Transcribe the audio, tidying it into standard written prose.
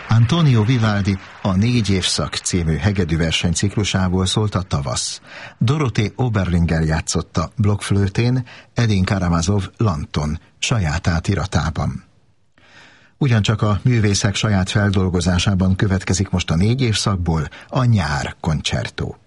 Antonio Vivaldi a 4 évszak című hegedűverseny ciklusából szólt a tavasz. Dorothée Oberlinger játszotta blokkflőtén, Edin Karamazov lanton, saját átiratában. Ugyancsak a művészek saját feldolgozásában következik most a 4 évszakból a nyár koncertó.